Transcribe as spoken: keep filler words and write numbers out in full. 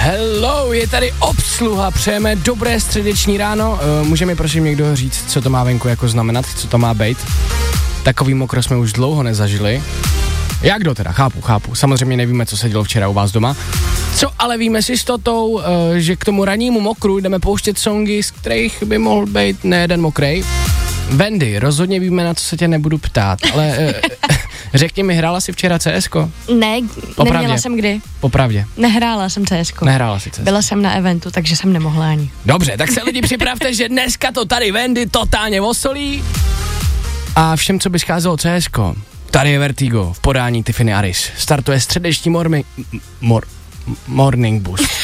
Hello, je tady obsluha, přejeme dobré středeční ráno. Uh, může mi prosím někdo říct, co to má venku jako znamenat, co to má být? Takový mokro jsme už dlouho nezažili. Jak kdo teda, chápu, chápu. Samozřejmě nevíme, co se dělo včera u vás doma. Co ale víme s jistotou, uh, že k tomu rannímu mokru jdeme pouštět songy, z kterých by mohl být nejeden mokrej. Wendy, rozhodně víme, na co se tě nebudu ptát, ale uh, řekni mi, hrála jsi včera C S ko? Ne, Popravdě. neměla jsem kdy. Popravdě. Nehrála jsem C S ko. Nehrála si C S ko. Byla jsem na eventu, takže jsem nemohla ani. Dobře, tak se lidi připravte, že dneska to tady Wendy totálně osolí. A všem, co by scházelo C S ko, tady je Vertigo v podání Tiffany Aris. Startuje středeční mormi, mor, morning bus.